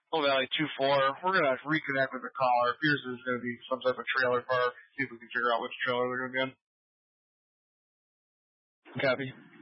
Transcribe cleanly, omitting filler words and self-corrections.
Full Valley 2-4. We're going to reconnect with the caller. Appears there's going to be some type of trailer park. See if we can figure out which trailer they're going to be in. Copy.